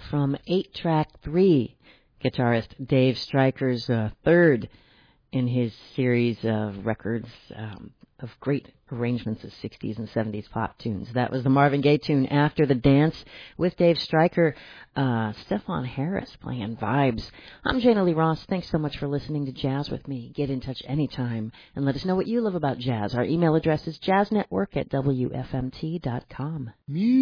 from 8-Track 3, guitarist Dave Stryker's third in his series of records of great arrangements of 60s and 70s pop tunes. That was the Marvin Gaye tune, After the Dance, with Dave Stryker, Stefan Harris playing vibes. I'm Jana Lee Ross. Thanks so much for listening to Jazz with me. Get in touch anytime and let us know what you love about jazz. Our email address is jazznetwork@wfmt.com.